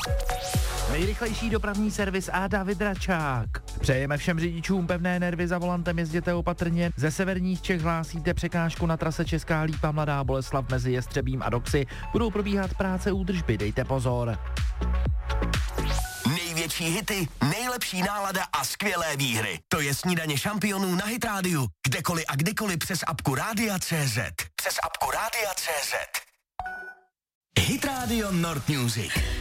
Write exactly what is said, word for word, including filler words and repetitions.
Nejrychlejší dopravní servis a David Račák. Přejeme všem řidičům pevné nervy, za volantem jezděte opatrně. Ze severních Čech hlásíte překážku na trase Česká Lípa Mladá Boleslav mezi Jestřebím a Doxy. Budou probíhat práce údržby, dejte pozor. Největší hity, nejlepší nálada a skvělé výhry. To je Snídaně šampionů na Hit Rádiu. Kdekoliv a kdykoliv přes apku Rádia tečka cé zet. Přes apku Rádia tečka cé zet. Hit Radio Nord Music.